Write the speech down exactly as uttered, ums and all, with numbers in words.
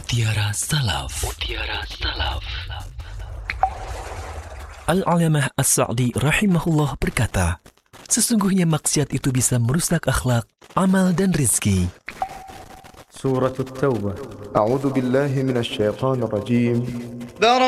Mutiara Salaf. Mutiara Salaf. Al-Alamah As-Sa'di rahimahullah berkata, sesungguhnya maksiat itu bisa merusak akhlak, amal dan rizki. Surah At-Taubah. A'udzu billahi minasy syaithanir rajim.